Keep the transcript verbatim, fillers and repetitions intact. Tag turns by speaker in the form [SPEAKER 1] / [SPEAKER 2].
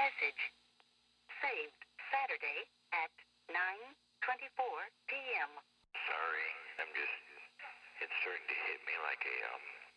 [SPEAKER 1] Message. Saved Saturday at nine twenty-four p m
[SPEAKER 2] Sorry, I'm just, it's starting to hit me like a, um,